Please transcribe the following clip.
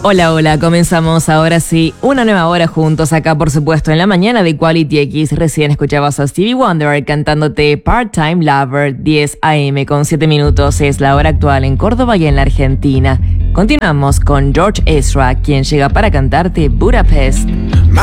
Hola, hola, comenzamos ahora sí una nueva hora juntos acá, por supuesto, en la mañana de Quality X. Recién escuchabas a Stevie Wonder cantándote Part-Time Lover. 10 a.m. con 7 minutos es la hora actual en Córdoba y en la Argentina. Continuamos con George Ezra, quien llega para cantarte Budapest.